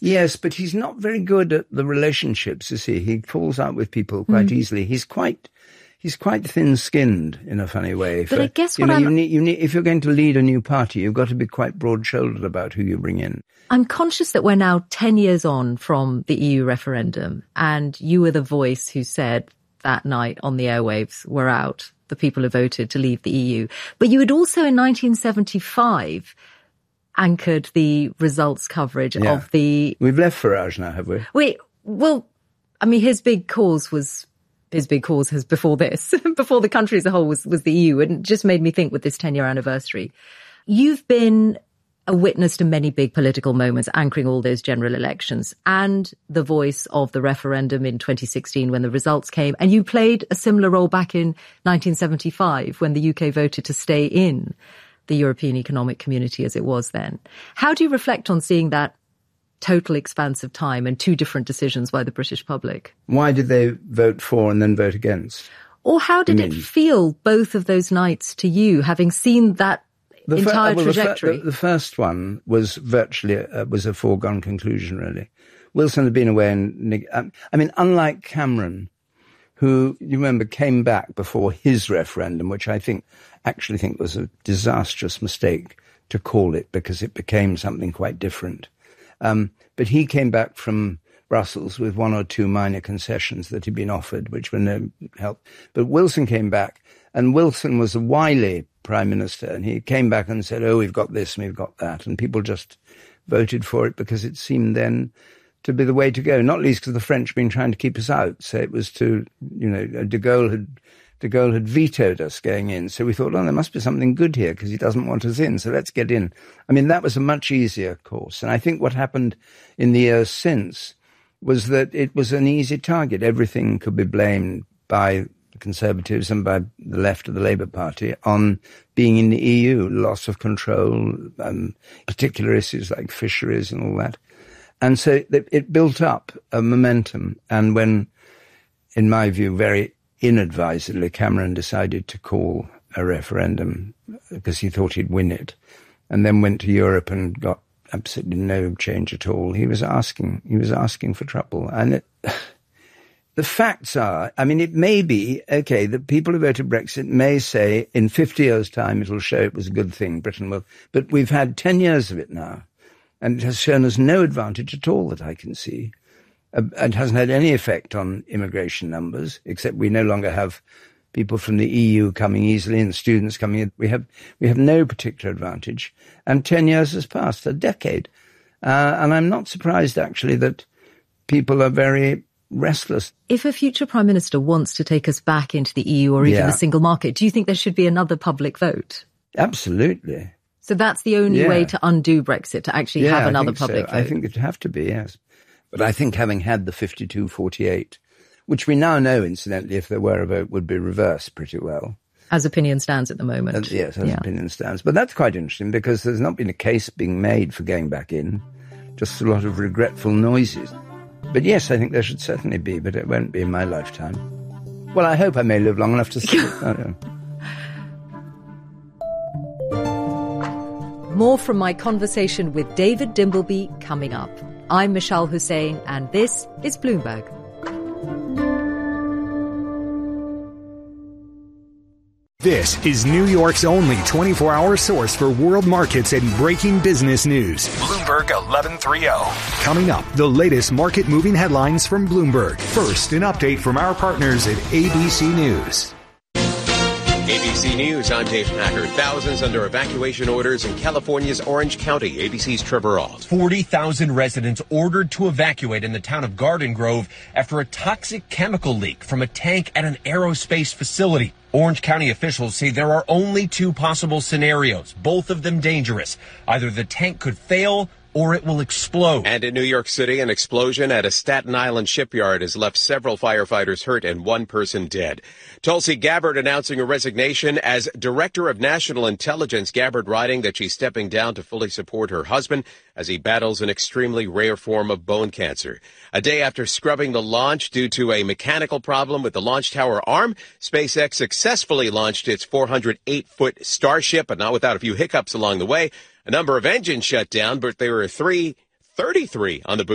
Yes, but he's not very good at the relationships, is he? He falls out with people quite easily. He's quite thin-skinned in a funny way. But I guess you need, if you're going to lead a new party, you've got to be quite broad-shouldered about who you bring in. I'm conscious that we're now 10 years on from the EU referendum, and you were the voice who said that night on the airwaves, we're out, the people who voted to leave the EU. But you had also in 1975 anchored the results coverage of the... We've left Farage now, have we? His big cause has before this, before the country as a whole was the EU, and it just made me think with this 10-year anniversary. You've been a witness to many big political moments, anchoring all those general elections, and the voice of the referendum in 2016 when the results came. And you played a similar role back in 1975 when the UK voted to stay in the European Economic Community as it was then. How do you reflect on seeing that total expanse of time and two different decisions by the British public? Why did they vote for and then vote against? Or how did it feel, both of those nights, to you, having seen that entire trajectory? The first one was virtually was a foregone conclusion, really. Wilson had been away, and unlike Cameron, who, you remember, came back before his referendum, which I actually think was a disastrous mistake to call it, because it became something quite different. But he came back from Brussels with one or two minor concessions that he'd been offered, which were no help. But Wilson came back, and Wilson was a wily prime minister, and he came back and said, we've got this and we've got that. And people just voted for it because it seemed then to be the way to go, not least because the French had been trying to keep us out. So it was de Gaulle had vetoed us going in. So we thought, there must be something good here because he doesn't want us in, so let's get in. That was a much easier course. And I think what happened in the years since was that it was an easy target. Everything could be blamed by the Conservatives and by the left of the Labour Party on being in the EU, loss of control, particular issues like fisheries and all that. And so it built up a momentum. And when, in my view, very inadvisedly, Cameron decided to call a referendum because he thought he'd win it, and then went to Europe and got absolutely no change at all, he was asking for trouble. And the facts are, it may be, the people who voted Brexit may say in 50 years' time it'll show it was a good thing, Britain will, but we've had 10 years of it now, and it has shown us no advantage at all that I can see. It hasn't had any effect on immigration numbers, except we no longer have people from the EU coming easily and students coming in. We have no particular advantage. And 10 years has passed, a decade. And I'm not surprised, actually, that people are very restless. If a future Prime Minister wants to take us back into the EU or even the single market, do you think there should be another public vote? Absolutely. So that's the only way to undo Brexit, to actually have another public vote? I think it'd have to be, yes. But I think having had the 52-48, which we now know, incidentally, if there were a vote, would be reversed pretty well. As opinion stands at the moment. Yes, as opinion stands. But that's quite interesting because there's not been a case being made for going back in, just a lot of regretful noises. But yes, I think there should certainly be, but it won't be in my lifetime. Well, I hope I may live long enough to see it. More from my conversation with David Dimbleby coming up. I'm Michelle Hussein, and this is Bloomberg. This is New York's only 24-hour source for world markets and breaking business news. Bloomberg 1130. Coming up, the latest market-moving headlines from Bloomberg. First, an update from our partners at ABC News. ABC News, I'm Dave Packard. Thousands under evacuation orders in California's Orange County. ABC's Trevor Ault. 40,000 residents ordered to evacuate in the town of Garden Grove after a toxic chemical leak from a tank at an aerospace facility. Orange County officials say there are only two possible scenarios, both of them dangerous. Either the tank could fail or it will explode. And in New York City, an explosion at a Staten Island shipyard has left several firefighters hurt and one person dead. Tulsi Gabbard announcing a resignation as Director of National Intelligence. Gabbard writing that she's stepping down to fully support her husband as he battles an extremely rare form of bone cancer. A day after scrubbing the launch due to a mechanical problem with the launch tower arm, SpaceX successfully launched its 408-foot Starship, but not without a few hiccups along the way. A number of engines shut down, but there were 33 on the